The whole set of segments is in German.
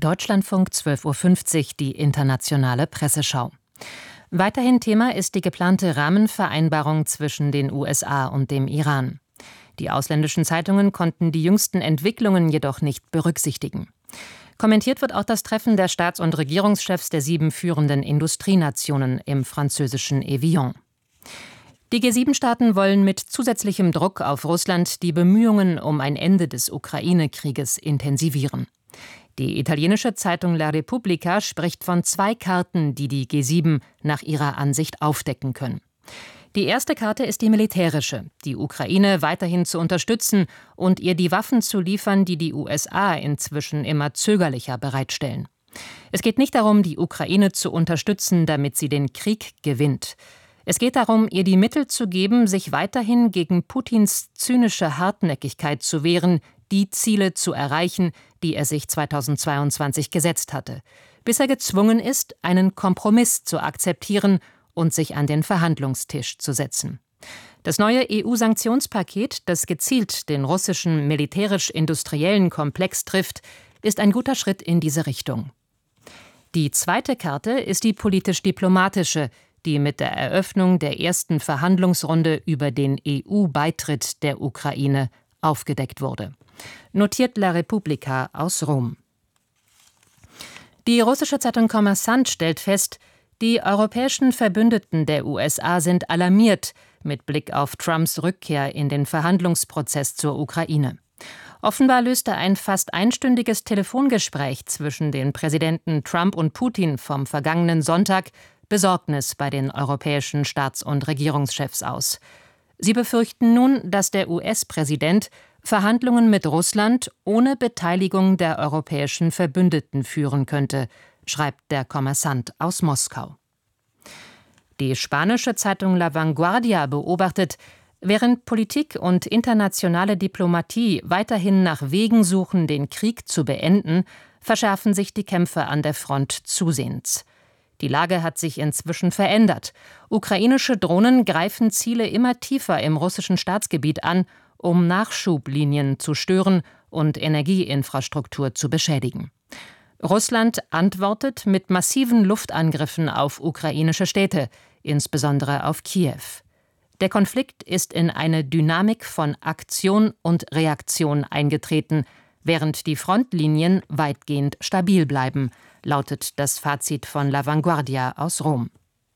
Deutschlandfunk 12:50 Uhr, die internationale Presseschau. Weiterhin Thema ist die geplante Rahmenvereinbarung zwischen den USA und dem Iran. Die ausländischen Zeitungen konnten die jüngsten Entwicklungen jedoch nicht berücksichtigen. Kommentiert wird auch das Treffen der Staats- und Regierungschefs der 7 führenden Industrienationen im französischen Evian. Die G7-Staaten wollen mit zusätzlichem Druck auf Russland die Bemühungen um ein Ende des Ukraine-Krieges intensivieren. Die italienische Zeitung La Repubblica spricht von 2 Karten, die die G7 nach ihrer Ansicht aufdecken können. Die erste Karte ist die militärische, die Ukraine weiterhin zu unterstützen und ihr die Waffen zu liefern, die die USA inzwischen immer zögerlicher bereitstellen. Es geht nicht darum, die Ukraine zu unterstützen, damit sie den Krieg gewinnt. Es geht darum, ihr die Mittel zu geben, sich weiterhin gegen Putins zynische Hartnäckigkeit zu wehren, die Ziele zu erreichen, die er sich 2022 gesetzt hatte, bis er gezwungen ist, einen Kompromiss zu akzeptieren und sich an den Verhandlungstisch zu setzen. Das neue EU-Sanktionspaket, das gezielt den russischen militärisch-industriellen Komplex trifft, ist ein guter Schritt in diese Richtung. Die zweite Karte ist die politisch-diplomatische, die mit der Eröffnung der ersten Verhandlungsrunde über den EU-Beitritt der Ukraine aufgedeckt wurde. Notiert La Repubblica aus Rom. Die russische Zeitung Kommersant stellt fest, die europäischen Verbündeten der USA sind alarmiert mit Blick auf Trumps Rückkehr in den Verhandlungsprozess zur Ukraine. Offenbar löste ein fast einstündiges Telefongespräch zwischen den Präsidenten Trump und Putin vom vergangenen Sonntag Besorgnis bei den europäischen Staats- und Regierungschefs aus. Sie befürchten nun, dass der US-Präsident Verhandlungen mit Russland ohne Beteiligung der europäischen Verbündeten führen könnte, schreibt der Kommersant aus Moskau. Die spanische Zeitung La Vanguardia beobachtet, während Politik und internationale Diplomatie weiterhin nach Wegen suchen, den Krieg zu beenden, verschärfen sich die Kämpfe an der Front zusehends. Die Lage hat sich inzwischen verändert. Ukrainische Drohnen greifen Ziele immer tiefer im russischen Staatsgebiet an, um Nachschublinien zu stören und Energieinfrastruktur zu beschädigen. Russland antwortet mit massiven Luftangriffen auf ukrainische Städte, insbesondere auf Kiew. Der Konflikt ist in eine Dynamik von Aktion und Reaktion eingetreten, während die Frontlinien weitgehend stabil bleiben, lautet das Fazit von La Vanguardia aus Rom.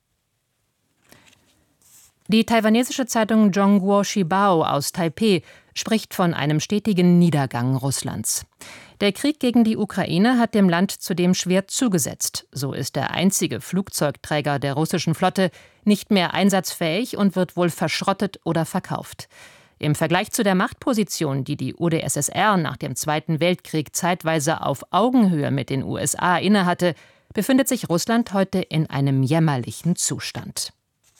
Die taiwanesische Zeitung Zhongguo Shibao aus Taipeh spricht von einem stetigen Niedergang Russlands. Der Krieg gegen die Ukraine hat dem Land zudem schwer zugesetzt. So ist der einzige Flugzeugträger der russischen Flotte nicht mehr einsatzfähig und wird wohl verschrottet oder verkauft. Im Vergleich zu der Machtposition, die die UdSSR nach dem Zweiten Weltkrieg zeitweise auf Augenhöhe mit den USA innehatte, befindet sich Russland heute in einem jämmerlichen Zustand.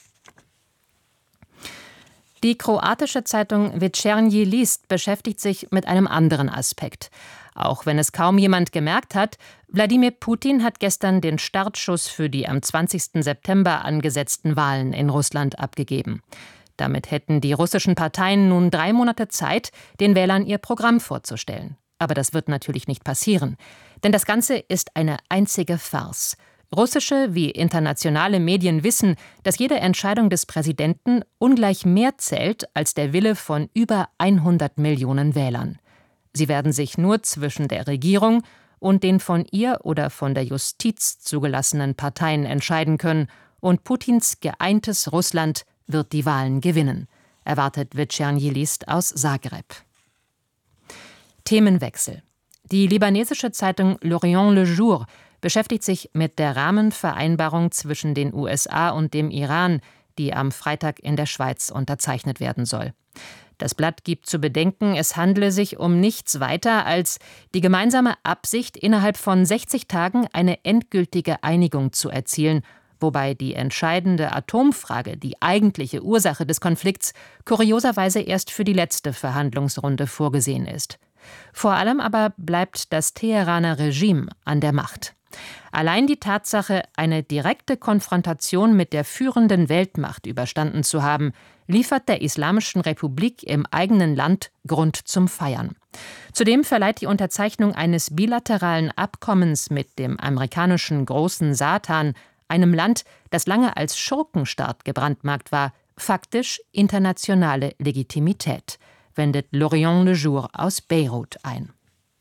Die kroatische Zeitung Večernji List beschäftigt sich mit einem anderen Aspekt. Auch wenn es kaum jemand gemerkt hat, Wladimir Putin hat gestern den Startschuss für die am 20. September angesetzten Wahlen in Russland abgegeben. Damit hätten die russischen Parteien nun 3 Monate Zeit, den Wählern ihr Programm vorzustellen. Aber das wird natürlich nicht passieren. Denn das Ganze ist eine einzige Farce. Russische wie internationale Medien wissen, dass jede Entscheidung des Präsidenten ungleich mehr zählt als der Wille von über 100 Millionen Wählern. Sie werden sich nur zwischen der Regierung und den von ihr oder von der Justiz zugelassenen Parteien entscheiden können, und Putins geeintes Russland wird die Wahlen gewinnen, erwartet Večernji List aus Zagreb. Themenwechsel. Die libanesische Zeitung L'Orient Le Jour beschäftigt sich mit der Rahmenvereinbarung zwischen den USA und dem Iran, die am Freitag in der Schweiz unterzeichnet werden soll. Das Blatt gibt zu bedenken, es handle sich um nichts weiter als die gemeinsame Absicht, innerhalb von 60 Tagen eine endgültige Einigung zu erzielen, wobei die entscheidende Atomfrage, die eigentliche Ursache des Konflikts, kurioserweise erst für die letzte Verhandlungsrunde vorgesehen ist. Vor allem aber bleibt das Teheraner Regime an der Macht. Allein die Tatsache, eine direkte Konfrontation mit der führenden Weltmacht überstanden zu haben, liefert der Islamischen Republik im eigenen Land Grund zum Feiern. Zudem verleiht die Unterzeichnung eines bilateralen Abkommens mit dem amerikanischen großen Satan, einem Land, das lange als Schurkenstaat gebrandmarkt war, faktisch internationale Legitimität, wendet L'Orient Le Jour aus Beirut ein.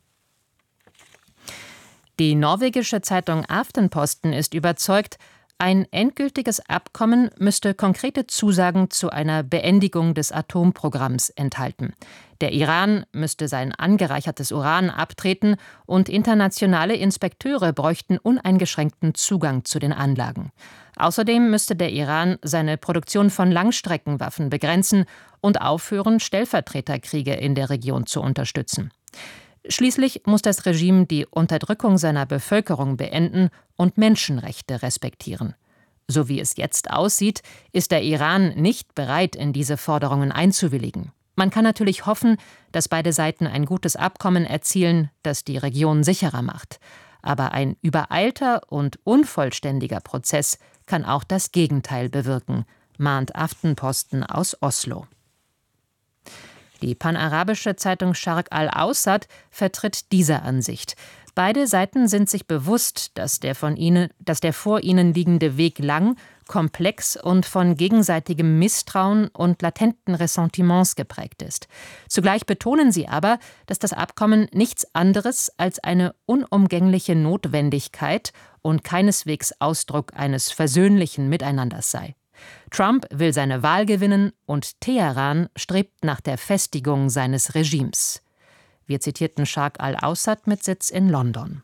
Die norwegische Zeitung Aftenposten ist überzeugt, ein endgültiges Abkommen müsste konkrete Zusagen zu einer Beendigung des Atomprogramms enthalten. Der Iran müsste sein angereichertes Uran abtreten und internationale Inspekteure bräuchten uneingeschränkten Zugang zu den Anlagen. Außerdem müsste der Iran seine Produktion von Langstreckenwaffen begrenzen und aufhören, Stellvertreterkriege in der Region zu unterstützen. Schließlich muss das Regime die Unterdrückung seiner Bevölkerung beenden und Menschenrechte respektieren. So wie es jetzt aussieht, ist der Iran nicht bereit, in diese Forderungen einzuwilligen. Man kann natürlich hoffen, dass beide Seiten ein gutes Abkommen erzielen, das die Region sicherer macht. Aber ein übereilter und unvollständiger Prozess kann auch das Gegenteil bewirken, mahnt Aftenposten aus Oslo. Die panarabische Zeitung Sharq al-Awsat vertritt diese Ansicht. Beide Seiten sind sich bewusst, dass der vor ihnen liegende Weg lang, komplex und von gegenseitigem Misstrauen und latenten Ressentiments geprägt ist. Zugleich betonen sie aber, dass das Abkommen nichts anderes als eine unumgängliche Notwendigkeit und keineswegs Ausdruck eines versöhnlichen Miteinanders sei. Trump will seine Wahl gewinnen und Teheran strebt nach der Festigung seines Regimes. Wir zitierten Sharq al-Awsat mit Sitz in London.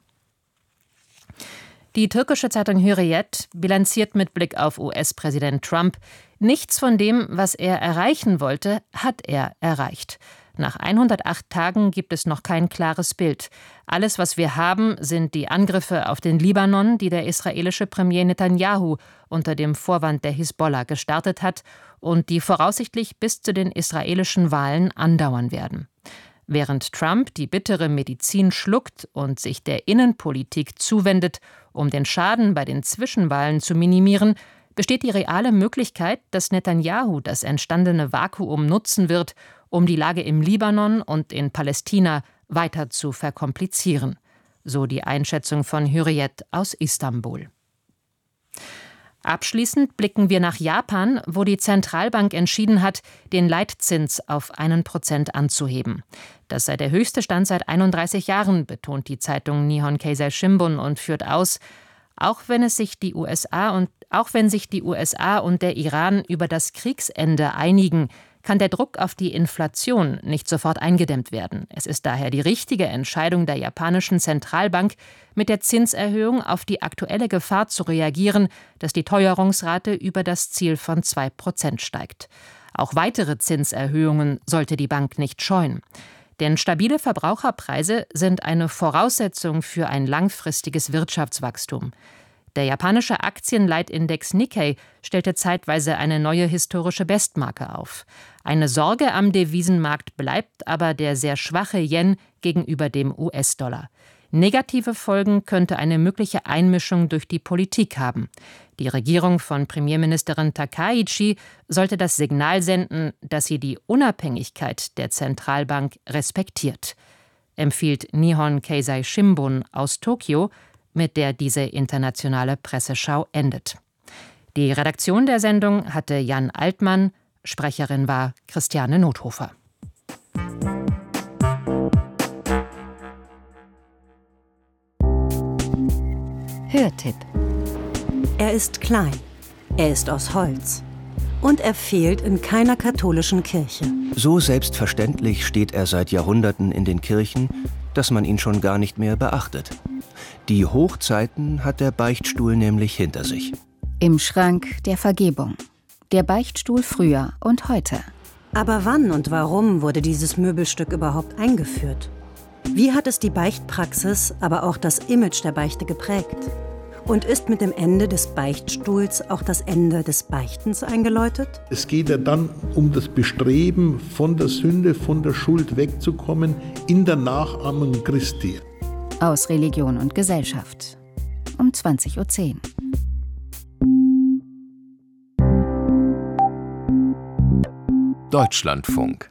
Die türkische Zeitung Hürriyet bilanziert mit Blick auf US-Präsident Trump: Nichts von dem, was er erreichen wollte, hat er erreicht. Nach 108 Tagen gibt es noch kein klares Bild. Alles, was wir haben, sind die Angriffe auf den Libanon, die der israelische Premier Netanyahu unter dem Vorwand der Hisbollah gestartet hat und die voraussichtlich bis zu den israelischen Wahlen andauern werden. Während Trump die bittere Medizin schluckt und sich der Innenpolitik zuwendet, um den Schaden bei den Zwischenwahlen zu minimieren, besteht die reale Möglichkeit, dass Netanyahu das entstandene Vakuum nutzen wird, um die Lage im Libanon und in Palästina weiter zu verkomplizieren. So die Einschätzung von Hürriyet aus Istanbul. Abschließend blicken wir nach Japan, wo die Zentralbank entschieden hat, den Leitzins auf 1% anzuheben. Das sei der höchste Stand seit 31 Jahren, betont die Zeitung Nihon Keizai Shimbun und führt aus, auch wenn sich die USA und der Iran über das Kriegsende einigen, kann der Druck auf die Inflation nicht sofort eingedämmt werden. Es ist daher die richtige Entscheidung der japanischen Zentralbank, mit der Zinserhöhung auf die aktuelle Gefahr zu reagieren, dass die Teuerungsrate über das Ziel von 2% steigt. Auch weitere Zinserhöhungen sollte die Bank nicht scheuen. Denn stabile Verbraucherpreise sind eine Voraussetzung für ein langfristiges Wirtschaftswachstum. Der japanische Aktienleitindex Nikkei stellte zeitweise eine neue historische Bestmarke auf. Eine Sorge am Devisenmarkt bleibt aber der sehr schwache Yen gegenüber dem US-Dollar. Negative Folgen könnte eine mögliche Einmischung durch die Politik haben. Die Regierung von Premierministerin Takaichi sollte das Signal senden, dass sie die Unabhängigkeit der Zentralbank respektiert, empfiehlt Nihon Keizai Shimbun aus Tokio, mit der diese internationale Presseschau endet. Die Redaktion der Sendung hatte Jan Altmann, Sprecherin war Christiane Nothofer. Hörtipp. Er ist klein, er ist aus Holz und er fehlt in keiner katholischen Kirche. So selbstverständlich steht er seit Jahrhunderten in den Kirchen, dass man ihn schon gar nicht mehr beachtet. Die Hochzeiten hat der Beichtstuhl nämlich hinter sich. Im Schrank der Vergebung. Der Beichtstuhl früher und heute. Aber wann und warum wurde dieses Möbelstück überhaupt eingeführt? Wie hat es die Beichtpraxis, aber auch das Image der Beichte geprägt? Und ist mit dem Ende des Beichtstuhls auch das Ende des Beichtens eingeläutet? Es geht ja dann um das Bestreben, von der Sünde, von der Schuld wegzukommen, in der Nachahmung Christi. Aus Religion und Gesellschaft. um 20:10 Uhr. Deutschlandfunk.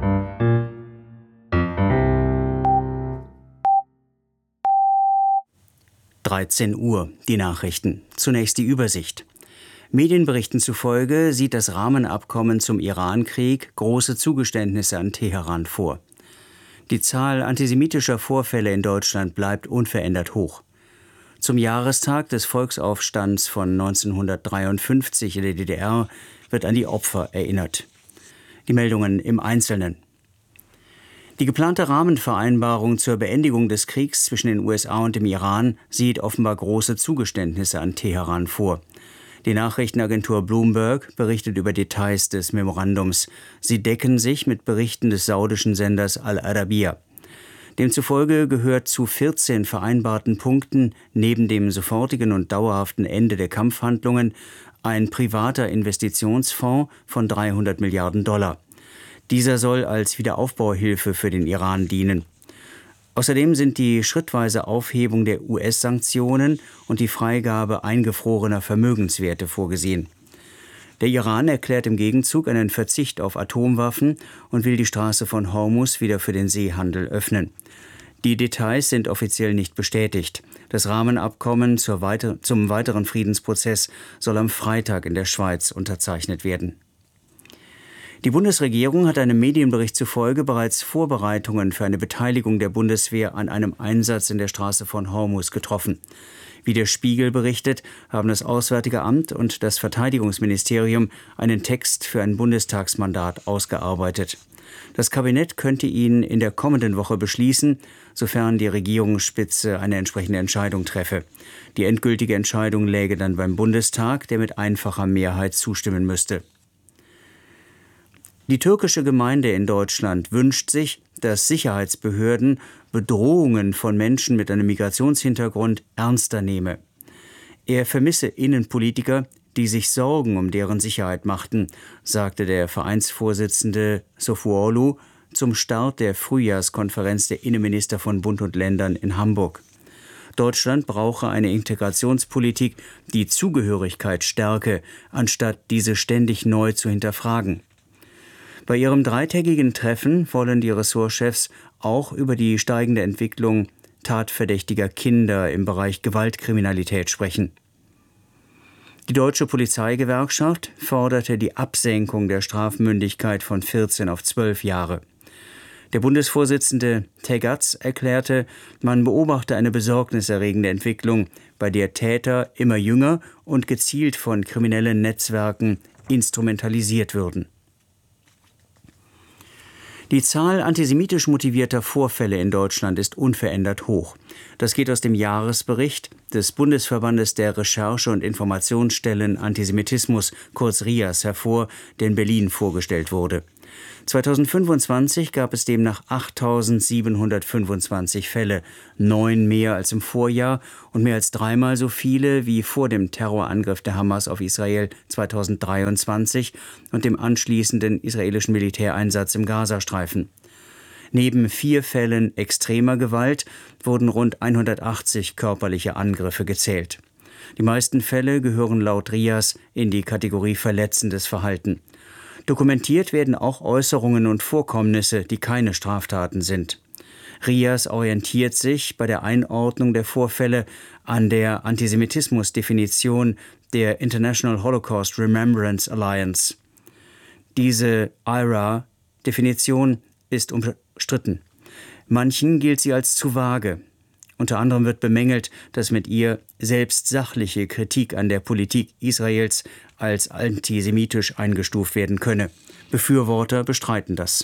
Uhr, die Nachrichten. Zunächst die Übersicht. Medienberichten zufolge sieht das Rahmenabkommen zum Irankrieg große Zugeständnisse an Teheran vor. Die Zahl antisemitischer Vorfälle in Deutschland bleibt unverändert hoch. Zum Jahrestag des Volksaufstands von 1953 in der DDR wird an die Opfer erinnert. Die Meldungen im Einzelnen. Die geplante Rahmenvereinbarung zur Beendigung des Kriegs zwischen den USA und dem Iran sieht offenbar große Zugeständnisse an Teheran vor. Die Nachrichtenagentur Bloomberg berichtet über Details des Memorandums. Sie decken sich mit Berichten des saudischen Senders Al-Arabiya. Demzufolge gehört zu 14 vereinbarten Punkten neben dem sofortigen und dauerhaften Ende der Kampfhandlungen ein privater Investitionsfonds von $300 Milliarden. Dieser soll als Wiederaufbauhilfe für den Iran dienen. Außerdem sind die schrittweise Aufhebung der US-Sanktionen und die Freigabe eingefrorener Vermögenswerte vorgesehen. Der Iran erklärt im Gegenzug einen Verzicht auf Atomwaffen und will die Straße von Hormuz wieder für den Seehandel öffnen. Die Details sind offiziell nicht bestätigt. Das Rahmenabkommen zum weiteren Friedensprozess soll am Freitag in der Schweiz unterzeichnet werden. Die Bundesregierung hat einem Medienbericht zufolge bereits Vorbereitungen für eine Beteiligung der Bundeswehr an einem Einsatz in der Straße von Hormuz getroffen. Wie der Spiegel berichtet, haben das Auswärtige Amt und das Verteidigungsministerium einen Text für ein Bundestagsmandat ausgearbeitet. Das Kabinett könnte ihn in der kommenden Woche beschließen, sofern die Regierungsspitze eine entsprechende Entscheidung treffe. Die endgültige Entscheidung läge dann beim Bundestag, der mit einfacher Mehrheit zustimmen müsste. Die türkische Gemeinde in Deutschland wünscht sich, dass Sicherheitsbehörden Bedrohungen von Menschen mit einem Migrationshintergrund ernster nehmen. Er vermisse Innenpolitiker, die sich Sorgen um deren Sicherheit machten, sagte der Vereinsvorsitzende Sofuoglu zum Start der Frühjahrskonferenz der Innenminister von Bund und Ländern in Hamburg. Deutschland brauche eine Integrationspolitik, die Zugehörigkeit stärke, anstatt diese ständig neu zu hinterfragen. Bei ihrem dreitägigen Treffen wollen die Ressortchefs auch über die steigende Entwicklung tatverdächtiger Kinder im Bereich Gewaltkriminalität sprechen. Die Deutsche Polizeigewerkschaft forderte die Absenkung der Strafmündigkeit von 14 auf 12 Jahre. Der Bundesvorsitzende Tegatz erklärte, man beobachte eine besorgniserregende Entwicklung, bei der Täter immer jünger und gezielt von kriminellen Netzwerken instrumentalisiert würden. Die Zahl antisemitisch motivierter Vorfälle in Deutschland ist unverändert hoch. Das geht aus dem Jahresbericht des Bundesverbandes der Recherche- und Informationsstellen Antisemitismus, kurz RIAS, hervor, der in Berlin vorgestellt wurde. 2025 gab es demnach 8.725 Fälle, 9 mehr als im Vorjahr und mehr als 3-mal so viele wie vor dem Terrorangriff der Hamas auf Israel 2023 und dem anschließenden israelischen Militäreinsatz im Gazastreifen. Neben 4 Fällen extremer Gewalt wurden rund 180 körperliche Angriffe gezählt. Die meisten Fälle gehören laut RIAS in die Kategorie verletzendes Verhalten. Dokumentiert werden auch Äußerungen und Vorkommnisse, die keine Straftaten sind. RIAS orientiert sich bei der Einordnung der Vorfälle an der Antisemitismusdefinition der International Holocaust Remembrance Alliance. Diese IHRA-Definition ist umstritten. Manchen gilt sie als zu vage. Unter anderem wird bemängelt, dass mit ihr selbst sachliche Kritik an der Politik Israels als antisemitisch eingestuft werden könne. Befürworter bestreiten das.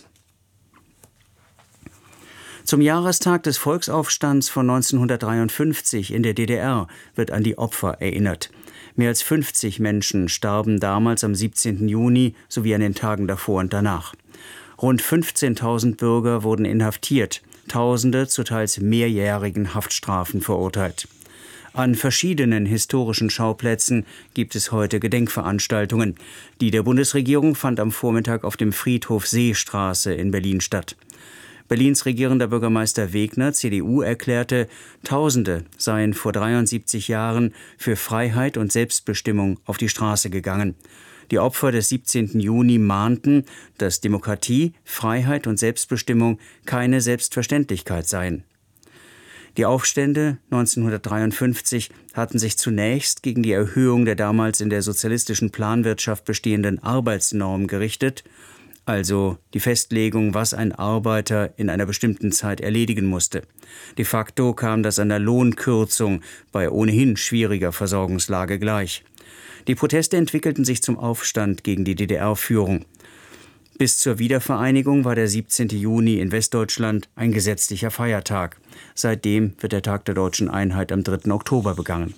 Zum Jahrestag des Volksaufstands von 1953 in der DDR wird an die Opfer erinnert. Mehr als 50 Menschen starben damals am 17. Juni sowie an den Tagen davor und danach. Rund 15.000 Bürger wurden inhaftiert, Tausende zu teils mehrjährigen Haftstrafen verurteilt. An verschiedenen historischen Schauplätzen gibt es heute Gedenkveranstaltungen. Die der Bundesregierung fand am Vormittag auf dem Friedhof Seestraße in Berlin statt. Berlins regierender Bürgermeister Wegner, CDU, erklärte, Tausende seien vor 73 Jahren für Freiheit und Selbstbestimmung auf die Straße gegangen. Die Opfer des 17. Juni mahnten, dass Demokratie, Freiheit und Selbstbestimmung keine Selbstverständlichkeit seien. Die Aufstände 1953 hatten sich zunächst gegen die Erhöhung der damals in der sozialistischen Planwirtschaft bestehenden Arbeitsnorm gerichtet, also die Festlegung, was ein Arbeiter in einer bestimmten Zeit erledigen musste. De facto kam das einer Lohnkürzung bei ohnehin schwieriger Versorgungslage gleich. Die Proteste entwickelten sich zum Aufstand gegen die DDR-Führung. Bis zur Wiedervereinigung war der 17. Juni in Westdeutschland ein gesetzlicher Feiertag. Seitdem wird der Tag der deutschen Einheit am 3. Oktober begangen.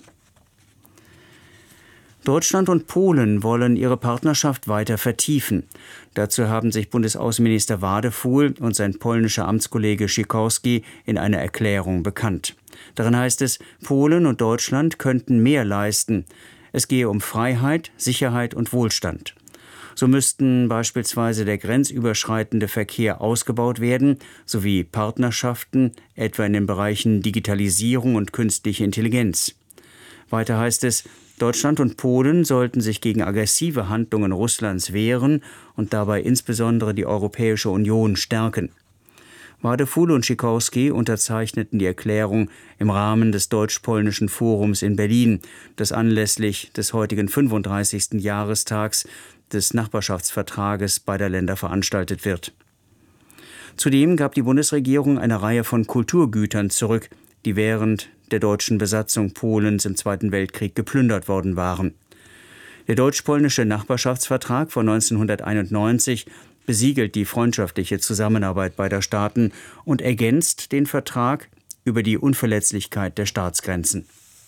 Deutschland und Polen wollen ihre Partnerschaft weiter vertiefen. Dazu haben sich Bundesaußenminister Wadefuhl und sein polnischer Amtskollege Sikorski in einer Erklärung bekannt. Darin heißt es, Polen und Deutschland könnten mehr leisten. Es gehe um Freiheit, Sicherheit und Wohlstand. So müssten beispielsweise der grenzüberschreitende Verkehr ausgebaut werden, sowie Partnerschaften, etwa in den Bereichen Digitalisierung und künstliche Intelligenz. Weiter heißt es, Deutschland und Polen sollten sich gegen aggressive Handlungen Russlands wehren und dabei insbesondere die Europäische Union stärken. Wadefuhl und Sikorski unterzeichneten die Erklärung im Rahmen des Deutsch-Polnischen Forums in Berlin, das anlässlich des heutigen 35. Jahrestags des Nachbarschaftsvertrages beider Länder veranstaltet wird. Zudem gab die Bundesregierung eine Reihe von Kulturgütern zurück, die während der deutschen Besatzung Polens im Zweiten Weltkrieg geplündert worden waren. Der deutsch-polnische Nachbarschaftsvertrag von 1991 besiegelt die freundschaftliche Zusammenarbeit beider Staaten und ergänzt den Vertrag über die Unverletzlichkeit der Staatsgrenzen.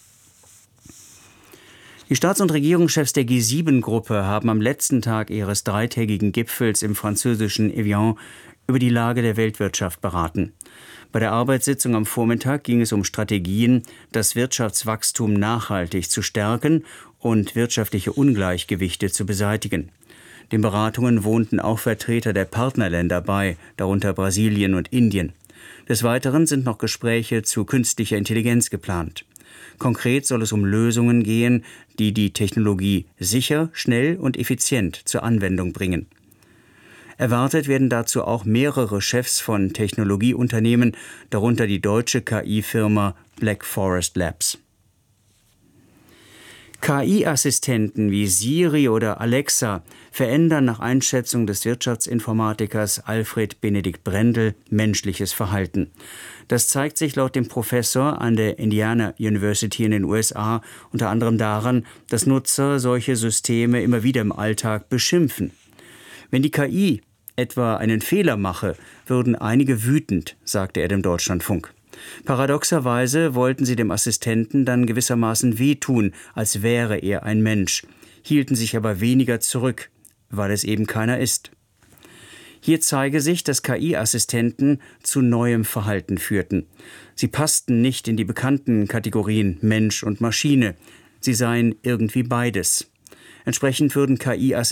Die Staats- und Regierungschefs der G7-Gruppe haben am letzten Tag ihres dreitägigen Gipfels im französischen Evian über die Lage der Weltwirtschaft beraten. Bei der Arbeitssitzung am Vormittag ging es um Strategien, das Wirtschaftswachstum nachhaltig zu stärken und wirtschaftliche Ungleichgewichte zu beseitigen. Den Beratungen wohnten auch Vertreter der Partnerländer bei, darunter Brasilien und Indien. Des Weiteren sind noch Gespräche zu künstlicher Intelligenz geplant. Konkret soll es um Lösungen gehen, die die Technologie sicher, schnell und effizient zur Anwendung bringen. Erwartet werden dazu auch mehrere Chefs von Technologieunternehmen, darunter die deutsche KI-Firma Black Forest Labs. KI-Assistenten wie Siri oder Alexa verändern nach Einschätzung des Wirtschaftsinformatikers Alfred Benedikt Brendel menschliches Verhalten. Das zeigt sich laut dem Professor an der Indiana University in den USA unter anderem daran, dass Nutzer solche Systeme immer wieder im Alltag beschimpfen. Wenn die KI etwa einen Fehler mache, würden einige wütend, sagte er dem Deutschlandfunk. Paradoxerweise wollten sie dem Assistenten dann gewissermaßen wehtun, als wäre er ein Mensch, hielten sich aber weniger zurück, weil es eben keiner ist. Hier zeige sich, dass KI-Assistenten zu neuem Verhalten führten. Sie passten nicht in die bekannten Kategorien Mensch und Maschine. Sie seien irgendwie beides. Entsprechend würden KI-Assistenten